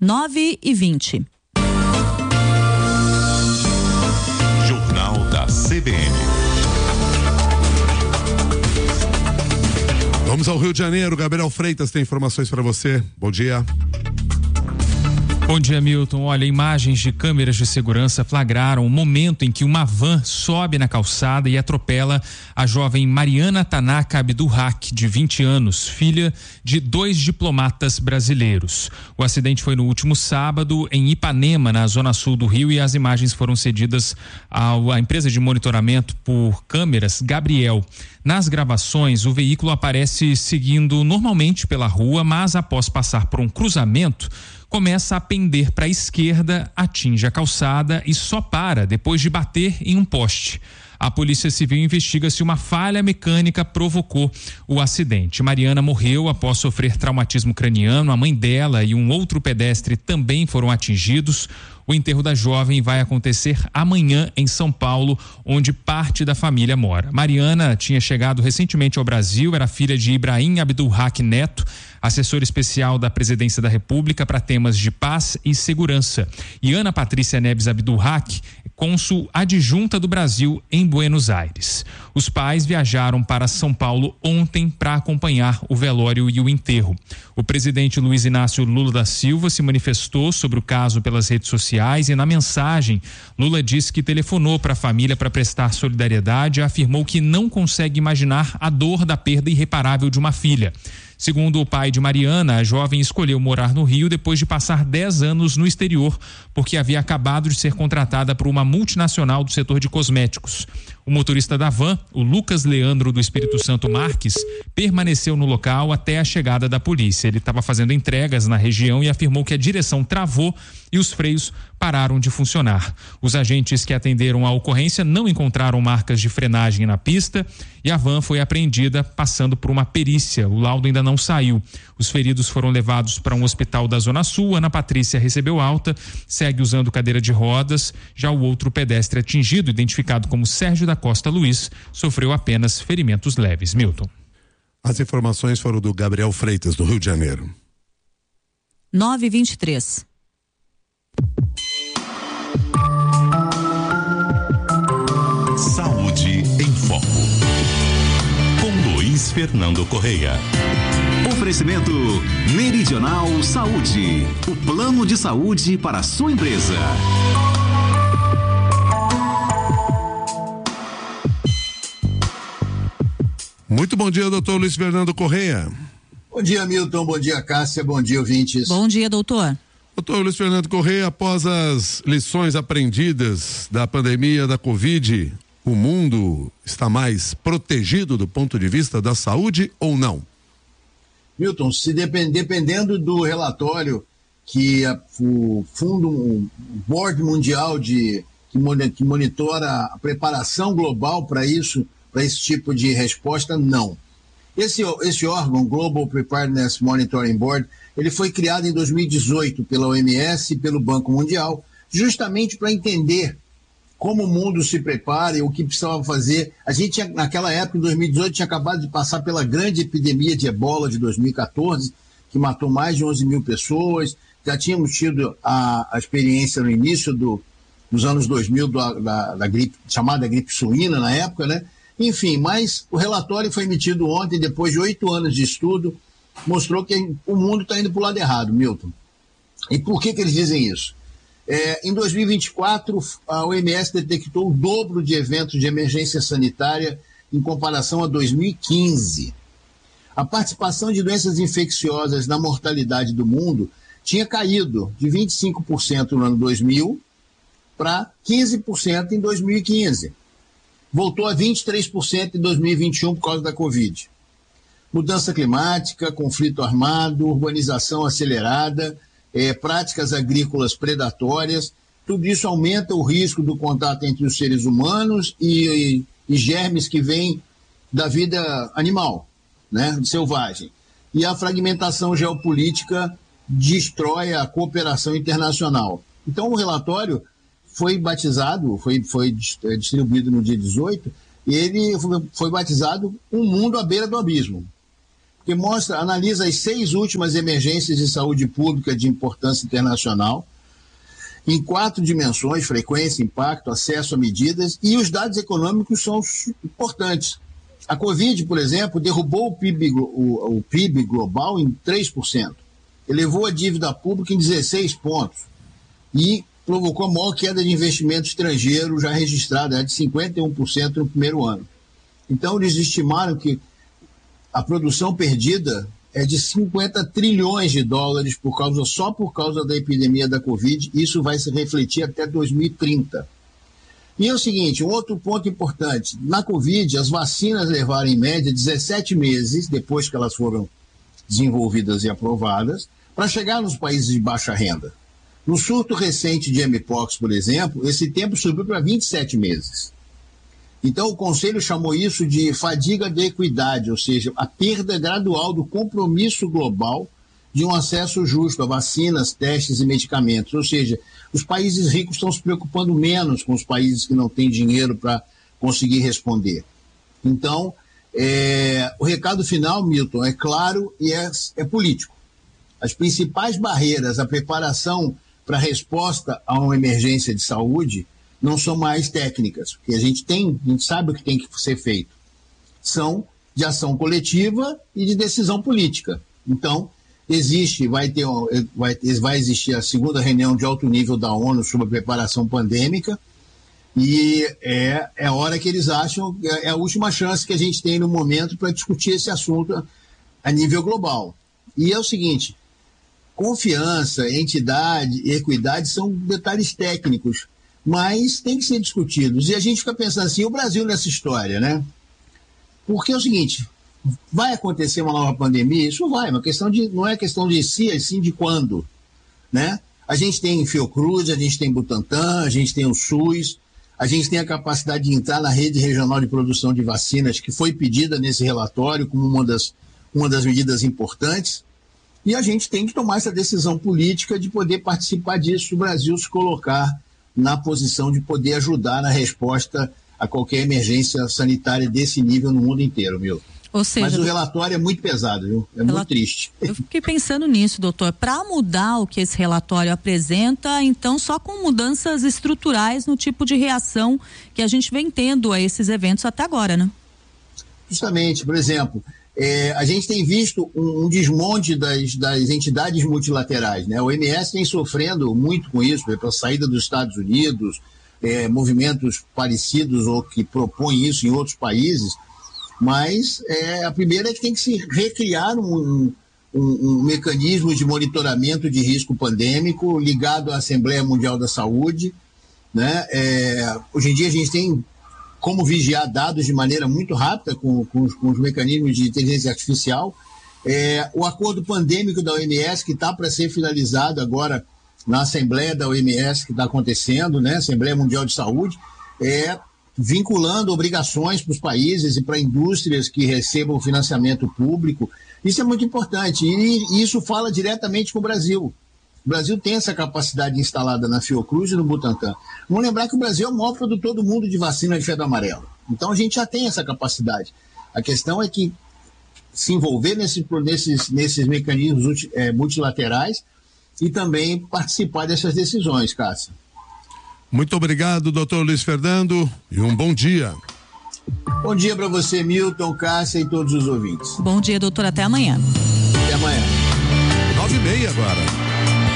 9h20. Jornal da CBN. Vamos ao Rio de Janeiro. Gabriel Freitas tem informações para você. Bom dia. Bom dia, Milton. Olha, imagens de câmeras de segurança flagraram o momento em que uma van sobe na calçada e atropela a jovem Mariana Tanaka Abdulhak, de 20 anos, filha de 2 diplomatas brasileiros. O acidente foi no último sábado em Ipanema, na zona sul do Rio, e as imagens foram cedidas à empresa de monitoramento por câmeras Gabriel. Nas gravações, o veículo aparece seguindo normalmente pela rua, mas após passar por um cruzamento, começa a pender para a esquerda, atinge a calçada e só para depois de bater em um poste. A Polícia Civil investiga se uma falha mecânica provocou o acidente. Mariana morreu após sofrer traumatismo craniano. A mãe dela e um outro pedestre também foram atingidos. O enterro da jovem vai acontecer amanhã em São Paulo, onde parte da família mora. Mariana tinha chegado recentemente ao Brasil, era filha de Ibrahim Abdulhak Neto, assessor especial da Presidência da República para temas de paz e segurança. E Ana Patrícia Neves Abdulhak, cônsul adjunta do Brasil em Buenos Aires. Os pais viajaram para São Paulo ontem para acompanhar o velório e o enterro. O presidente Luiz Inácio Lula da Silva se manifestou sobre o caso pelas redes sociais e, na mensagem, Lula disse que telefonou para a família para prestar solidariedade e afirmou que não consegue imaginar a dor da perda irreparável de uma filha. Segundo o pai de Mariana, a jovem escolheu morar no Rio depois de passar 10 anos no exterior, porque havia acabado de ser contratada por uma multinacional do setor de cosméticos. O motorista da van, o Lucas Leandro do Espírito Santo Marques, permaneceu no local até a chegada da polícia. Ele estava fazendo entregas na região e afirmou que a direção travou e os freios pararam de funcionar. Os agentes que atenderam a ocorrência não encontraram marcas de frenagem na pista e a van foi apreendida passando por uma perícia. O laudo ainda não saiu. Os feridos foram levados para um hospital da Zona Sul. Ana Patrícia recebeu alta, segue usando cadeira de rodas. Já o outro pedestre atingido, identificado como Sérgio da Costa Luiz, sofreu apenas ferimentos leves. Milton. As informações foram do Gabriel Freitas, do Rio de Janeiro. 9h23. Saúde em Foco, com Luiz Fernando Correia. Oferecimento Meridional Saúde, o plano de saúde para a sua empresa. Muito bom dia, doutor Luiz Fernando Correia. Bom dia, Milton. Bom dia, Cássia. Bom dia, ouvintes. Bom dia, doutor. Doutor Luiz Fernando Correia, após as lições aprendidas da pandemia da Covid, o mundo está mais protegido do ponto de vista da saúde ou não? Milton, dependendo do relatório que o Board Mundial que monitora a preparação global para esse tipo de resposta, não. Esse órgão, Global Preparedness Monitoring Board, ele foi criado em 2018 pela OMS e pelo Banco Mundial, justamente para entender como o mundo se prepara e o que precisava fazer. A gente, naquela época, em 2018, tinha acabado de passar pela grande epidemia de ebola de 2014, que matou mais de 11 mil pessoas. Já tínhamos tido a experiência no início dos anos 2000 da gripe, chamada gripe suína na época, né? Enfim, mas o relatório foi emitido ontem, depois de 8 anos de estudo, mostrou que o mundo está indo para o lado errado, Milton. E por que eles dizem isso? Em 2024, a OMS detectou o dobro de eventos de emergência sanitária em comparação a 2015. A participação de doenças infecciosas na mortalidade do mundo tinha caído de 25% no ano 2000 para 15% em 2015. Voltou a 23% em 2021 por causa da Covid. Mudança climática, conflito armado, urbanização acelerada, práticas agrícolas predatórias, tudo isso aumenta o risco do contato entre os seres humanos e germes que vêm da vida animal, né, selvagem. E a fragmentação geopolítica destrói a cooperação internacional. Então o relatório foi batizado, foi distribuído no dia 18, e ele foi batizado Um Mundo à Beira do Abismo. que analisa as 6 últimas emergências de saúde pública de importância internacional, em 4 dimensões: frequência, impacto, acesso a medidas, e os dados econômicos são importantes. A Covid, por exemplo, derrubou o PIB global em 3%, elevou a dívida pública em 16 pontos e provocou a maior queda de investimento estrangeiro já registrada, de 51% no primeiro ano. Então, eles estimaram que a produção perdida é de 50 trilhões de dólares só por causa da epidemia da Covid. Isso vai se refletir até 2030. E é o seguinte, um outro ponto importante: na Covid, as vacinas levaram em média 17 meses, depois que elas foram desenvolvidas e aprovadas, para chegar nos países de baixa renda. No surto recente de mpox, por exemplo, esse tempo subiu para 27 meses. Então, o Conselho chamou isso de fadiga de equidade, ou seja, a perda gradual do compromisso global de um acesso justo a vacinas, testes e medicamentos. Ou seja, os países ricos estão se preocupando menos com os países que não têm dinheiro para conseguir responder. Então, o recado final, Milton, é claro e é político. As principais barreiras à preparação para a resposta a uma emergência de saúde não são mais técnicas, porque a gente sabe o que tem que ser feito. São de ação coletiva e de decisão política. Então, vai existir a segunda reunião de alto nível da ONU sobre a preparação pandêmica, e é a hora que eles acham, é a última chance que a gente tem no momento para discutir esse assunto a nível global. E é o seguinte: confiança, entidade e equidade são detalhes técnicos, mas tem que ser discutidos. E a gente fica pensando assim, o Brasil nessa história, né? Porque é o seguinte, vai acontecer uma nova pandemia? Isso vai, não é questão de se, e sim de quando, né? A gente tem Fiocruz, a gente tem Butantan, a gente tem o SUS, a gente tem a capacidade de entrar na rede regional de produção de vacinas, que foi pedida nesse relatório como uma das medidas importantes, e a gente tem que tomar essa decisão política de poder participar disso, o Brasil se colocar na posição de poder ajudar na resposta a qualquer emergência sanitária desse nível no mundo inteiro, Milton. Ou seja, mas o relatório é muito pesado, viu? Muito triste. Eu fiquei pensando nisso, doutor. Para mudar o que esse relatório apresenta, então só com mudanças estruturais no tipo de reação que a gente vem tendo a esses eventos até agora, né? Justamente, por exemplo, a gente tem visto um desmonte das entidades multilaterais, né? O OMS vem sofrendo muito com isso, pela saída dos Estados Unidos, movimentos parecidos ou que propõem isso em outros países, mas a primeira é que tem que se recriar um mecanismo de monitoramento de risco pandêmico ligado à Assembleia Mundial da Saúde, né? Hoje em dia a gente tem como vigiar dados de maneira muito rápida com os mecanismos de inteligência artificial. O acordo pandêmico da OMS, que está para ser finalizado agora na Assembleia da OMS, que está acontecendo, né? Assembleia Mundial de Saúde, vinculando obrigações para os países e para indústrias que recebam financiamento público. Isso é muito importante e isso fala diretamente com o Brasil. O Brasil tem essa capacidade instalada na Fiocruz e no Butantan. Vamos lembrar que o Brasil é o maior produtor do mundo de vacina de febre amarela. Então a gente já tem essa capacidade. A questão é que se envolver nesses mecanismos multilaterais e também participar dessas decisões, Cássia. Muito obrigado, doutor Luiz Fernando, e um bom dia. Bom dia para você, Milton, Cássia e todos os ouvintes. Bom dia, doutor. Até amanhã. Até amanhã. 9:30 agora.